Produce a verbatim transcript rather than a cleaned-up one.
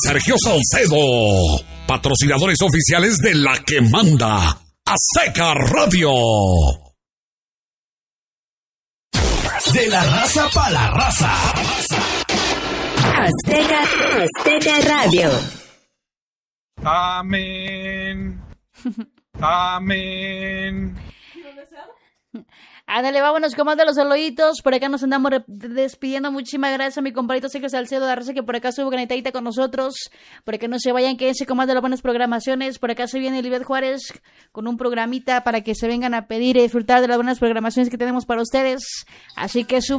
Sergio Salcedo, patrocinadores oficiales de La Que Manda, Azteca Radio. De la raza pa' la raza. Azteca, Azteca Radio. Amén. Amén. Ándale, vámonos, comando los saluditos. Por acá nos andamos despidiendo. Muchísimas gracias a mi compadrito Sergio Salcedo de Arreza, que por acá estuvo granitadita con nosotros. Por acá no se vayan, quédense con más de las buenas programaciones. Por acá se viene Libet Juárez con un programita para que se vengan a pedir y disfrutar de las buenas programaciones que tenemos para ustedes. Así que suban.